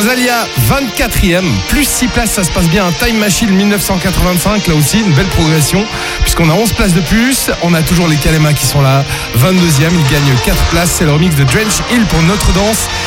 Rosalia, 24e, plus 6 places, ça se passe bien. Time Machine 1985, là aussi, une belle progression, puisqu'on a 11 places de plus. On a toujours les Kalema qui sont là, 22e, ils gagnent 4 places. C'est le remix de Drench Hill pour Notre Danse.